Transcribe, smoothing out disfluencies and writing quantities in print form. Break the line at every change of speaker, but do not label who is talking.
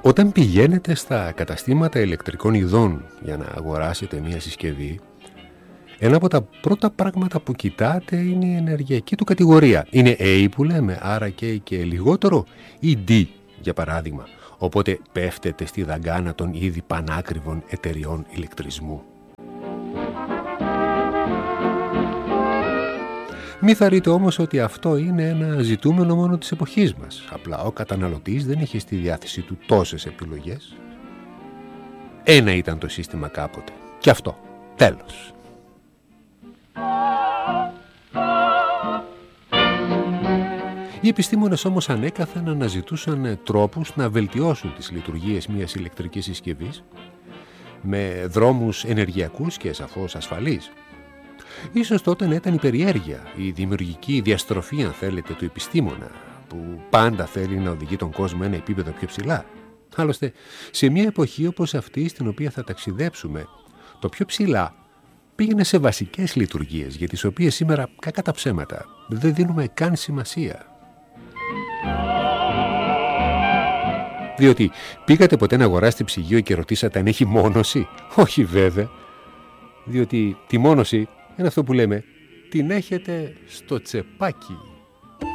Όταν πηγαίνετε στα καταστήματα ηλεκτρικών ειδών για να αγοράσετε μια συσκευή, ένα από τα πρώτα πράγματα που κοιτάτε είναι η ενεργειακή του κατηγορία. Είναι A που λέμε, άρα και λιγότερο, ή D για παράδειγμα. Οπότε πέφτετε στη δαγκάνα των ήδη πανάκριβων εταιριών ηλεκτρισμού. Μη θα όμως ότι αυτό είναι ένα ζητούμενο μόνο της εποχής μας. Απλά ο καταναλωτής δεν είχε στη διάθεση του τόσες επιλογές. Ένα ήταν το σύστημα κάποτε. Και αυτό. Τέλος. Οι επιστήμονες όμως ανέκαθεν αναζητούσαν τρόπους να βελτιώσουν τις λειτουργίες μιας ηλεκτρικής συσκευής με δρόμους ενεργειακούς και σαφώς ασφαλείς. Ίσως τότε να ήταν η περιέργεια, η δημιουργική διαστροφή αν θέλετε του επιστήμονα που πάντα θέλει να οδηγεί τον κόσμο ένα επίπεδο πιο ψηλά. Άλλωστε σε μια εποχή όπως αυτή στην οποία θα ταξιδέψουμε, το πιο ψηλά πήγαινε σε βασικές λειτουργίες για τις οποίες σήμερα κακά τα ψέματα δεν δίνουμε καν σημασία. Διότι πήγατε ποτέ να αγοράσετε ψυγείο και ρωτήσατε αν έχει μόνωση? Όχι βέβαια. Διότι τη μόνωση είναι αυτό που λέμε, την έχετε στο τσεπάκι.